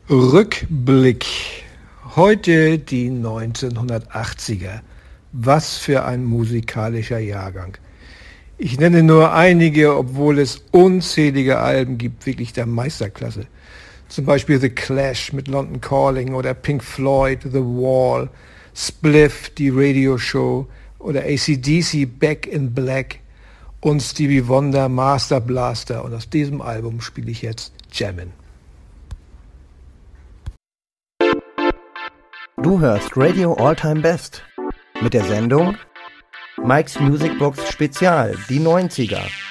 Rückblick. Heute die 1980er. Was für ein musikalischer Jahrgang. Ich nenne nur einige, obwohl es unzählige Alben gibt, wirklich der Meisterklasse. Zum Beispiel The Clash mit London Calling oder Pink Floyd, The Wall, Spliff, die Radioshow oder AC/DC, Back in Black und Stevie Wonder, Master Blaster. Und aus diesem Album spiele ich jetzt Jammin'. Du hörst Radio All Time Best mit der Sendung Mike's Music Box Spezial, die 90er.